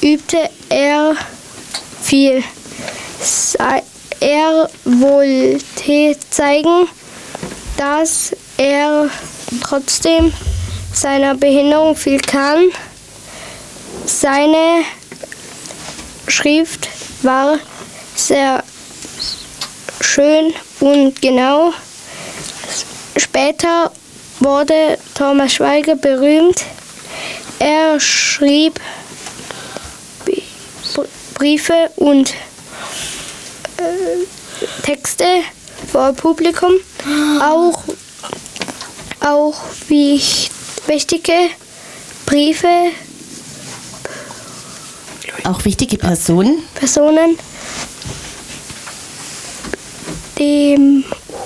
übte er viel. Er wollte zeigen, dass er trotzdem seiner Behinderung viel kann. Seine Schrift war sehr schön und genau. Später wurde Thomas Schweiger berühmt. Er schrieb Briefe und Texte vor Publikum, auch wichtige Briefe. Auch wichtige Personen, die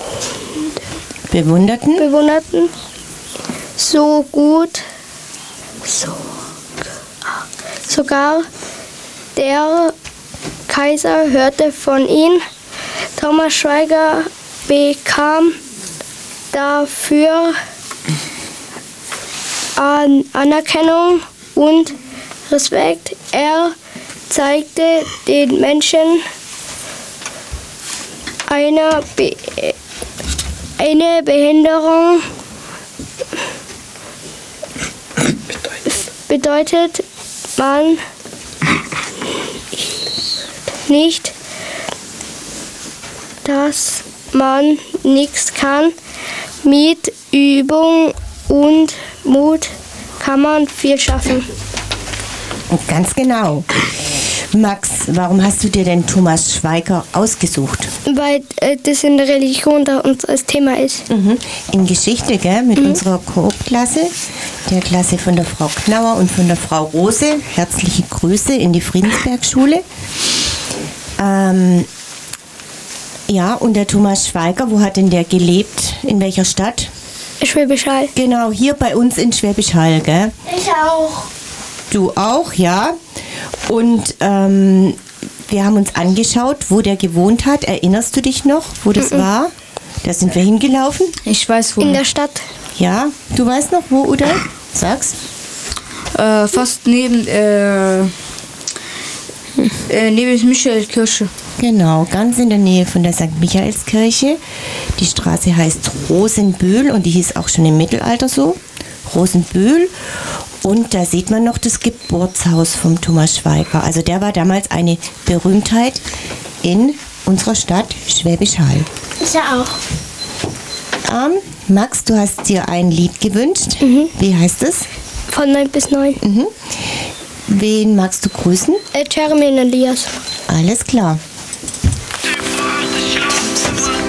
bewunderten, so gut, sogar der Kaiser hörte von ihm. Thomas Schweiger bekam dafür Anerkennung und Respekt. Er zeigte den Menschen eine Behinderung bedeutet man nicht, dass man nichts kann. Mit Übung und Mut kann man viel schaffen. Ganz genau. Max, warum hast du dir denn Thomas Schweiger ausgesucht? Weil das in der Religion da unser Thema ist. In Geschichte, gell, mit unserer Koop-Klasse, der Klasse von der Frau Knauer und von der Frau Rose. Herzliche Grüße in die Friedensberg-Schule. Ja, und der Thomas Schweiger, wo hat denn der gelebt? In welcher Stadt? Schwäbisch Hall. Genau, hier bei uns in Schwäbisch Hall, gell? Ich auch. Du auch, ja. Und wir haben uns angeschaut, wo der gewohnt hat. Erinnerst du dich noch, wo das war? Da sind wir hingelaufen. Ich weiß wo. In der Stadt. Ja, du weißt noch wo, oder? Sag's. Fast neben Michaelskirche. Genau, ganz in der Nähe von der St. Michaelskirche. Die Straße heißt Rosenbühl und die hieß auch schon im Mittelalter so. Rosenbühl. Und da sieht man noch das Geburtshaus vom Thomas Schweiger. Also der war damals eine Berühmtheit in unserer Stadt Schwäbisch Hall. Ist er auch. Max, du hast dir ein Lied gewünscht. Wie heißt es? Von 9 bis 9. Wen magst du grüßen? Jeremy und Elias. Alles klar.